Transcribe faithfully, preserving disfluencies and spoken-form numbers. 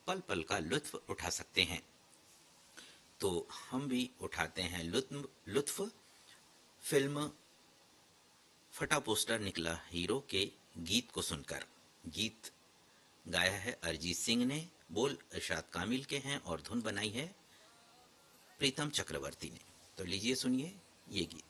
पल पल का लुत्फ उठा सकते हैं। तो हम भी उठाते हैं लुत्फ लुत्फ फिल्म फटा पोस्टर निकला हीरो के गीत को सुनकर। गीत गाया है अरिजीत सिंह ने, बोल इरशाद कामिल के हैं और धुन बनाई है प्रीतम चक्रवर्ती ने। तो लीजिए सुनिए ये गीत।